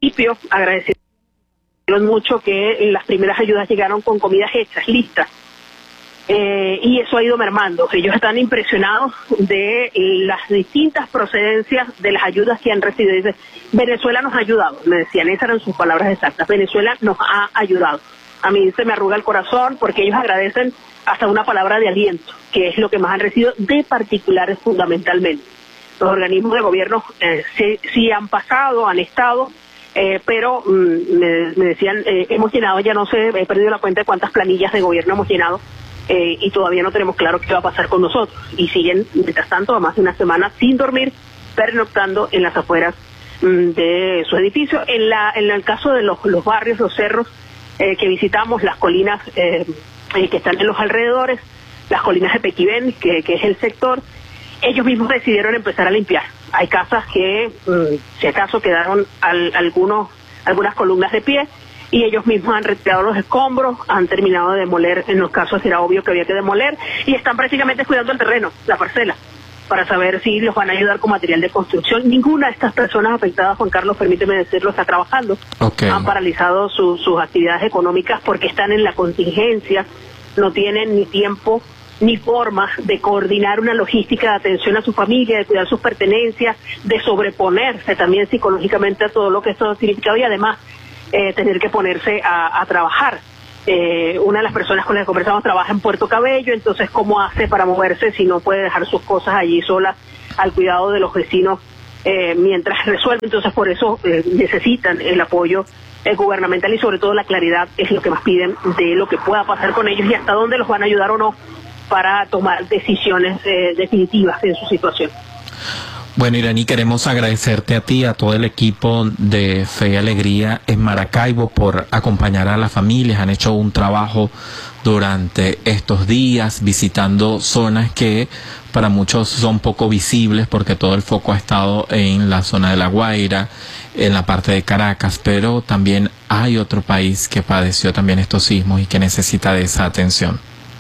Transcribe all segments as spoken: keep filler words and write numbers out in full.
municipio, agradecieron mucho que las primeras ayudas llegaron con comidas hechas, listas, eh, y eso ha ido mermando. Ellos están impresionados de las distintas procedencias de las ayudas que han recibido. Dice, Venezuela nos ha ayudado, me decían, esas eran sus palabras exactas, Venezuela nos ha ayudado. A mí se me arruga el corazón porque ellos agradecen hasta una palabra de aliento, que es lo que más han recibido de particulares fundamentalmente. Los organismos de gobierno eh, sí, sí han pasado, han estado, eh, pero mm, me, me decían, eh, hemos llenado, ya no sé, he perdido la cuenta de cuántas planillas de gobierno hemos llenado, eh, y todavía no tenemos claro qué va a pasar con nosotros. Y siguen, mientras tanto, a más de una semana sin dormir, pernoctando en las afueras mm, de su edificio. En, la, en el caso de los, los barrios, los cerros eh, que visitamos, las colinas eh, eh, que están en los alrededores, las colinas de Pequibén, que, que es el sector, ellos mismos decidieron empezar a limpiar. Hay casas que, mmm, si acaso, quedaron al, algunos, algunas columnas de pie, y ellos mismos han retirado los escombros, han terminado de demoler, en los casos era obvio que había que demoler, y están prácticamente cuidando el terreno, la parcela, para saber si los van a ayudar con material de construcción. Ninguna de estas personas afectadas, Juan Carlos, permíteme decirlo, está trabajando. Okay. Han paralizado su, sus actividades económicas porque están en la contingencia, no tienen ni tiempo ni formas de coordinar una logística de atención a su familia, de cuidar sus pertenencias, de sobreponerse también psicológicamente a todo lo que esto ha significado, y además eh, tener que ponerse a, a trabajar. Eh, una de las personas con las que conversamos trabaja en Puerto Cabello, entonces ¿cómo hace para moverse si no puede dejar sus cosas allí solas al cuidado de los vecinos eh, mientras resuelve? Entonces por eso eh, necesitan el apoyo eh, gubernamental, y sobre todo la claridad es lo que más piden de lo que pueda pasar con ellos y hasta dónde los van a ayudar o no para tomar decisiones eh, definitivas en su situación. Bueno, Iraní, queremos agradecerte a ti, a todo el equipo de Fe y Alegría en Maracaibo por acompañar a las familias. Han hecho un trabajo durante estos días visitando zonas que para muchos son poco visibles porque todo el foco ha estado en la zona de La Guaira, en la parte de Caracas, pero también hay otro país que padeció también estos sismos y que necesita de esa atención.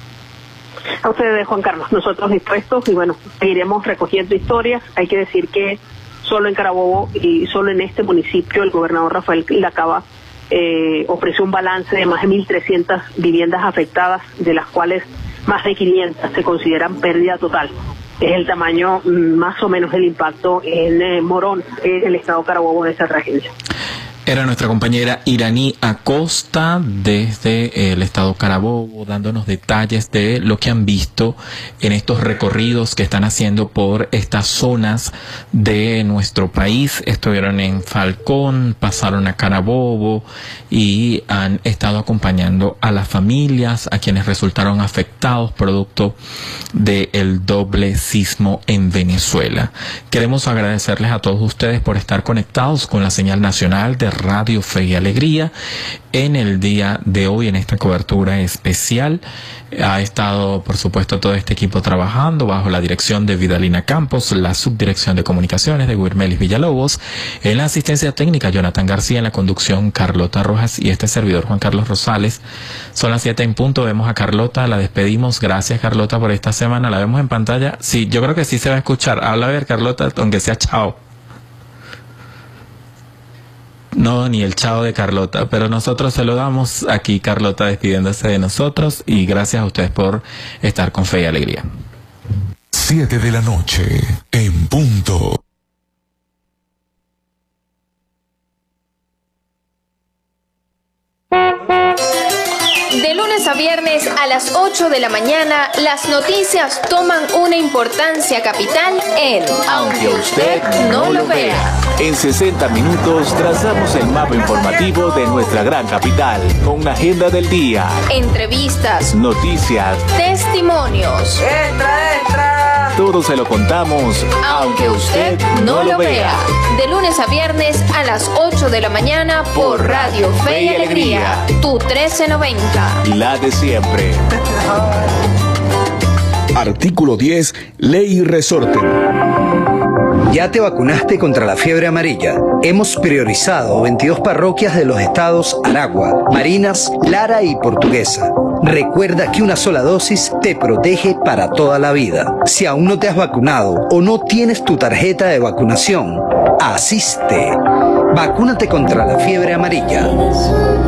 A ustedes, Juan Carlos, nosotros dispuestos, y bueno, seguiremos recogiendo historias. Hay que decir que solo en Carabobo y solo en este municipio el gobernador Rafael Lacaba eh, ofreció un balance de más de mil trescientas viviendas afectadas, de las cuales más de quinientas se consideran pérdida total. Es el tamaño más o menos del impacto en eh, Morón, en el estado Carabobo, de esta tragedia. Era nuestra compañera Iraní Acosta desde el estado Carabobo, dándonos detalles de lo que han visto en estos recorridos que están haciendo por estas zonas de nuestro país. Estuvieron en Falcón, pasaron a Carabobo y han estado acompañando a las familias, a quienes resultaron afectados producto del doble sismo en Venezuela. Queremos agradecerles a todos ustedes por estar conectados con la señal nacional de Radio Fe y Alegría en el día de hoy, en esta cobertura especial. Ha estado, por supuesto, todo este equipo trabajando bajo la dirección de Vidalina Campos, la subdirección de comunicaciones de Guirmelis Villalobos, en la asistencia técnica Jonathan García, en la conducción Carlota Rojas y este servidor Juan Carlos Rosales. Son las siete en punto, vemos a Carlota, la despedimos. Gracias, Carlota, por esta semana. La vemos en pantalla. Sí, yo creo que sí se va a escuchar. Habla a ver, Carlota, aunque sea chao. No, ni el chao de Carlota, pero nosotros se lo damos aquí, Carlota despidiéndose de nosotros, y gracias a ustedes por estar con Fe y Alegría. Siete de la noche, en punto. De lunes a viernes a las ocho de la mañana, las noticias toman una importancia capital en Aunque Usted No Lo Vea. En sesenta minutos trazamos el mapa informativo de nuestra gran capital, con una agenda del día, entrevistas, noticias, testimonios. ¡Entra, entra! Todo se lo contamos, aunque usted no lo vea. De lunes a viernes a las ocho de la mañana por Radio Fe y Alegría, tu trece noventa. La de siempre. Artículo diez, Ley Resorte. ¿Ya te vacunaste contra la fiebre amarilla? Hemos priorizado veintidós parroquias de los estados Aragua, Marinas, Lara y Portuguesa. Recuerda que una sola dosis te protege para toda la vida. Si aún no te has vacunado o no tienes tu tarjeta de vacunación, asiste. Vacúnate contra la fiebre amarilla.